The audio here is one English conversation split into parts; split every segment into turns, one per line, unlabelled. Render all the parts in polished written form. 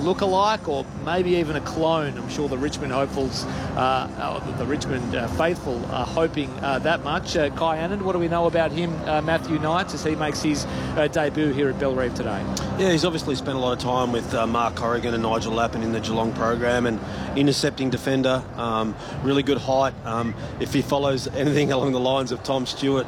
look-alike or maybe even a clone. I'm sure the Richmond hopefuls, the Richmond faithful are hoping that much. Kai Anand, what do we know about him, Matthew Knights, as he makes his debut here at Bellerive today?
Yeah, he's obviously spent a lot of time with Mark Corrigan and Nigel Lappin in the Geelong program, and intercepting defender, really good height. If he follows anything along the lines of Tom Stewart,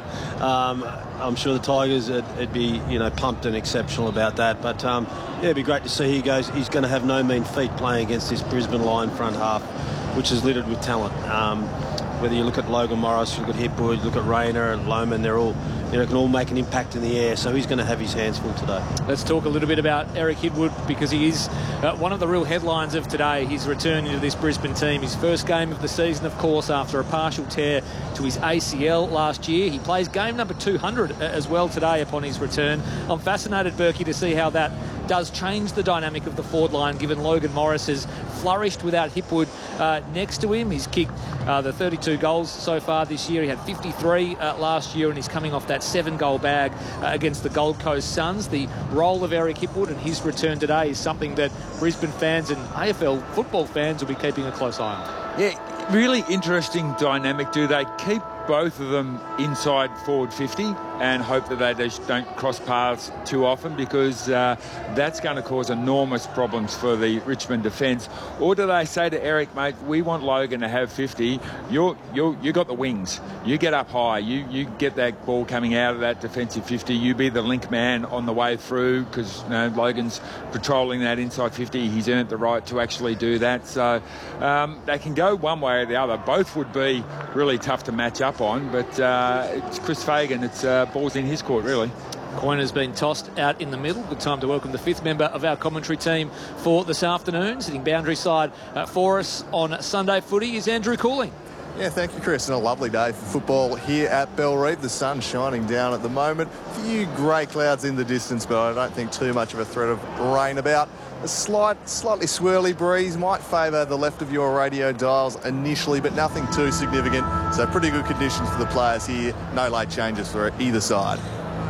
I'm sure the Tigers would be, pumped and exceptional about that. But it'd be great to see he goes. He's going to have no mean feat playing against this Brisbane line front half, which is littered with talent. Whether you look at Logan Morris, you look at Hipwood, you look at Rayner and Lohman, they're all, can all make an impact in the air. So he's going to have his hands full today.
Let's talk a little bit about Eric Hipwood, because he is one of the real headlines of today. He's returning to this Brisbane team. His first game of the season, of course, after a partial tear to his ACL last year. He plays game number 200 as well today upon his return. I'm fascinated, Berkey, to see how that does change the dynamic of the forward line, given Logan Morris has flourished without Hipwood next to him. He's kicked the 32 goals so far this year. He had 53 last year, and he's coming off that 7-goal bag against the Gold Coast Suns. The role of Eric Hipwood and his return today is something that Brisbane fans and AFL football fans will be keeping a close eye on.
Yeah, really interesting dynamic. Do they keep both of them inside forward 50 and hope that they just don't cross paths too often, because that's going to cause enormous problems for the Richmond defence? Or do they say to Eric, mate, we want Logan to have 50, you got the wings, you get up high, you get that ball coming out of that defensive 50, you be the link man on the way through, because Logan's patrolling that inside 50, he's earned the right to actually do that. So they can go one way or the other. Both would be really tough to match up on, but it's Chris Fagan, it's balls in his court, really.
Coin has been tossed out in the middle. Good time to welcome the fifth member of our commentary team for this afternoon. Sitting boundary side for us on Sunday footy is Andrew Cooling.
Yeah, thank you, Chris. And a lovely day for football here at Bellerive. The sun's shining down at the moment. A few grey clouds in the distance, but I don't think too much of a threat of rain about. A slightly swirly breeze might favour the left of your radio dials initially, but nothing too significant. So pretty good conditions for the players here. No late changes for either side.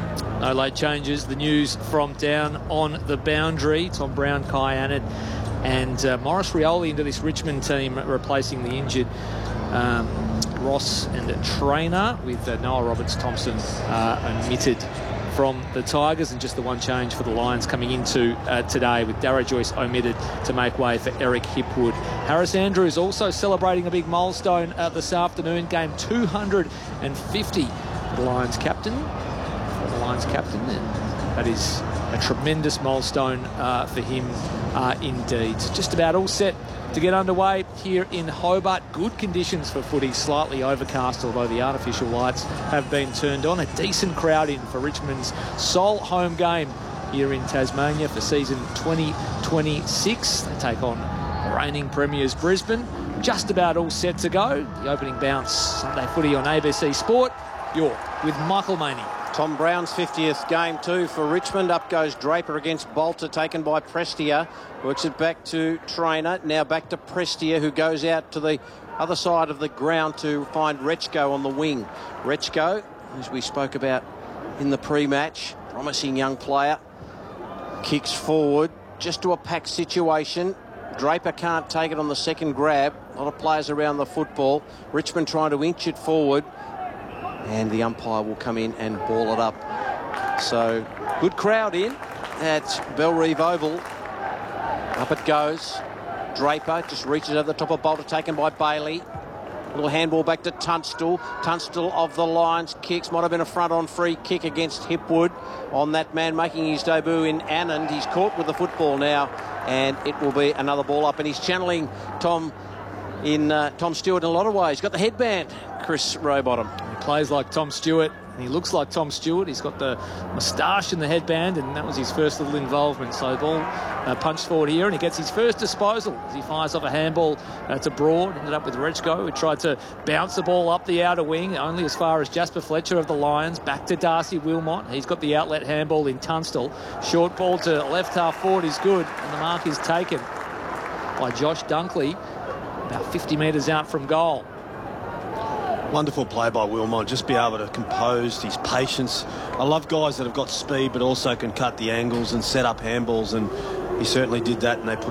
No late changes. The news from down on the boundary. Tom Brown, Kai Anand and Maurice Rioli into this Richmond team, replacing the injured Ross and Trainer, with Noah Roberts-Thompson omitted from the Tigers, and just the one change for the Lions coming into today, with Darragh Joyce omitted to make way for Eric Hipwood. Harris Andrews also celebrating a big milestone this afternoon, game 250 for the Lions captain. And that is a tremendous milestone for him indeed. So just about all set to get underway here in Hobart. Good conditions for footy, slightly overcast, although the artificial lights have been turned on. A decent crowd in for Richmond's sole home game here in Tasmania for season 2026. They take on reigning premiers Brisbane. Just about all set to go. The opening bounce, Sunday footy on ABC Sport. You're with Michael Maney.
Tom Brown's 50th game too for Richmond. Up goes Draper against Bolter, taken by Prestia. Works it back to Trainer. Now back to Prestia, who goes out to the other side of the ground to find Rechko on the wing. Rechko, as we spoke about in the pre-match, promising young player, kicks forward just to a packed situation. Draper can't take it on the second grab. A lot of players around the football. Richmond trying to inch it forward, and the umpire will come in and ball it up. So good crowd in at Bellerive Oval. Up it goes. Draper just reaches over the top of Bolter, taken by Bailey. Little handball back to Tunstall. Tunstall of the Lions kicks. Might have been a front-on free kick against Hipwood on that man making his debut in Anand. He's caught with the football now, and it will be another ball up. And he's channeling Tom Stewart in a lot of ways. Got the headband, Chris Rowbottom.
He plays like Tom Stewart, and he looks like Tom Stewart. He's got the moustache and the headband, and that was his first little involvement. So ball punched forward here, and he gets his first disposal as he fires off a handball to Broad. Ended up with Rechko, who tried to bounce the ball up the outer wing, only as far as Jasper Fletcher of the Lions. Back to Darcy Wilmot. He's got the outlet handball in Tunstall. Short ball to left half forward is good, and the mark is taken by Josh Dunkley, about 50 metres out from goal.
Wonderful play by Wilmot, just be able to compose his patience. I love guys that have got speed but also can cut the angles and set up handballs, and he certainly did that, and they put